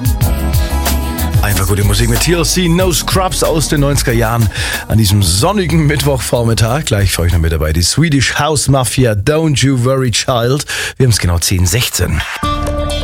Einfach gute Musik mit TLC, No Scrubs aus den 90er Jahren an diesem sonnigen Mittwochvormittag. Gleich für euch noch mit dabei die Swedish House Mafia, Don't You Worry Child. Wir haben es genau 10:16.